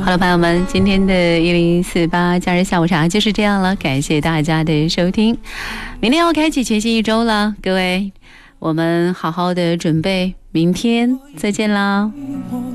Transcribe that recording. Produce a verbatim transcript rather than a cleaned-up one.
好了，朋友们，今天的一零四八假日下午茶就是这样了，感谢大家的收听。明天要开启全新一周了，各位，我们好好的准备，明天再见啦。